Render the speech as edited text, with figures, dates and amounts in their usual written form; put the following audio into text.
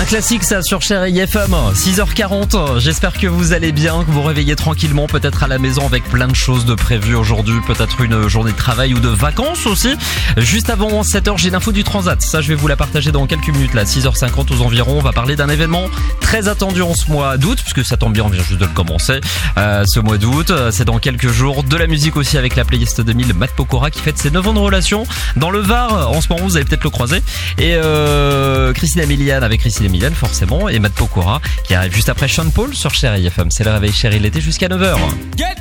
Classique ça sur Chérie FM, 6h40, j'espère que vous allez bien, que vous réveillez tranquillement, peut-être à la maison avec plein de choses de prévues aujourd'hui, peut-être une journée de travail ou de vacances aussi. Juste avant 7h, j'ai l'info du Transat, ça je vais vous la partager dans quelques minutes là, 6h50 aux environs, on va parler d'un événement très attendu en ce mois d'août, puisque ça tombe bien, on vient juste de le commencer, ce mois d'août, c'est dans quelques jours, de la musique aussi avec la playlist 2000, Matt Pokora qui fête ses 9 ans de relation, dans le Var, en ce moment vous allez peut-être le croiser, et Christina Milian avec Christina Milian forcément, et Matt Pokora qui arrive juste après Sean Paul sur Chérie FM. C'est le réveil Chérie l'été jusqu'à 9h.